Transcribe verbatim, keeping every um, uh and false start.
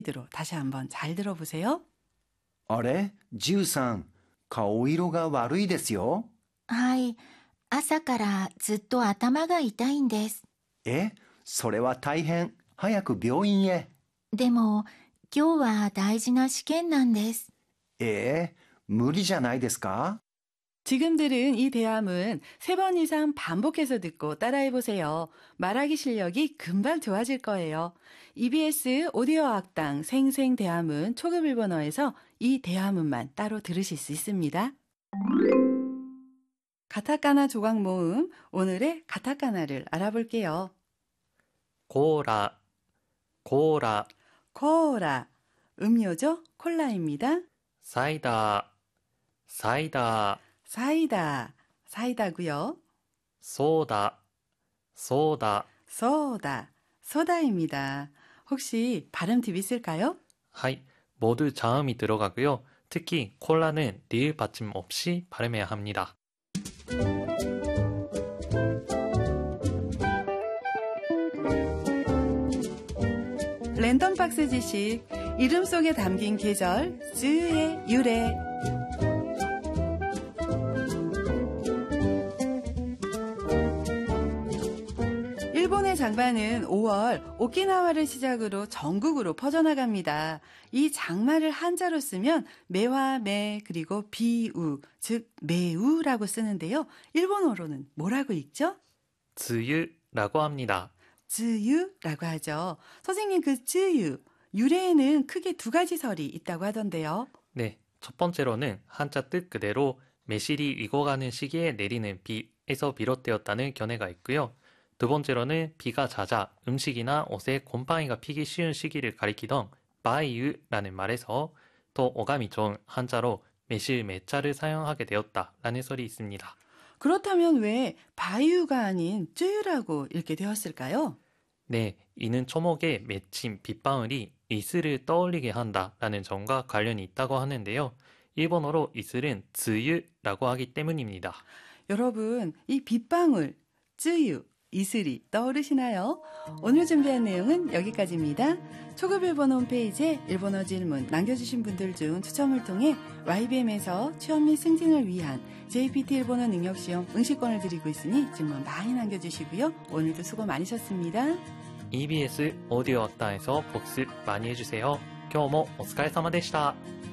대로 다시 한번 잘 들어보세요. あれ、ジュウさん、顔色が悪いですよ。 はい、朝からずっと頭が痛いんです。 え、それは大変。早く病院へ。 でも、今日は大事な試験なんです。 ええ、無理じゃないですか? 지금 들은 이 대화문 세 번 이상 반복해서 듣고 따라해보세요. 말하기 실력이 금방 좋아질 거예요. 이비에스 오디오 학당 생생 대화문 초급 일본어에서 이 대화문만 따로 들으실 수 있습니다. 가타카나 조각 모음, 오늘의 가타카나를 알아볼게요. 코라, 코라, 코라, 음료죠? 콜라입니다. 사이다, 사이다, 사이다, 사이다고요. 소다, 소다. 소다, 소다입니다. 혹시 발음 팁 있을까요? 하이, 모두 자음이 들어가고요. 특히 콜라는 리을 받침 없이 발음해야 합니다. 랜덤 박스 지식, 이름 속에 담긴 계절, 즈의 유래. 일본의 장마는 오월 오키나와를 시작으로 전국으로 퍼져나갑니다. 이 장마를 한자로 쓰면 매와 매 그리고 비우, 즉 매우라고 쓰는데요. 일본어로는 뭐라고 읽죠? 즈유라고 합니다. 즈유라고 하죠. 선생님, 그 즈유, 유래에는 크게 두 가지 설이 있다고 하던데요. 네, 첫 번째로는 한자 뜻 그대로 매실이 익어가는 시기에 내리는 비에서 비롯되었다는 견해가 있고요. 두 번째로는 비가 잦아 음식이나 옷에 곰팡이가 피기 쉬운 시기를 가리키던 바이유라는 말에서 더 어감이 좋은 한자로 매실 매자를 사용하게 되었다라는 설이 있습니다. 그렇다면 왜 바이유가 아닌 쯔유라고 읽게 되었을까요? 네, 이는 초목에 맺힌 빗방울이 이슬을 떠올리게 한다라는 점과 관련이 있다고 하는데요. 일본어로 이슬은 쯔유라고 하기 때문입니다. 여러분, 이 빗방울, 쯔유, 이슬이 떠오르시나요? 오늘 준비한 내용은 여기까지입니다. 초급 일본어 홈페이지에 일본어 질문 남겨주신 분들 중 추첨을 통해 와이비엠에서 취업 및 승진을 위한 제이피티 일본어 능력시험 응시권을 드리고 있으니 질문 많이 남겨주시고요. 오늘도 수고 많으셨습니다. 이비에스 오디오 학당에서 복습 많이 해주세요. 今日もお疲れ様でした。